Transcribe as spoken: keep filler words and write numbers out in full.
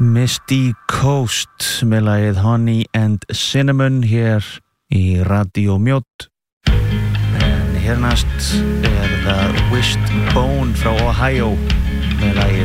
Misty Coast með lagið Honey and Cinnamon hér í Radio Mjódd. En hérnast er það Wishbone frá Ohio með lagið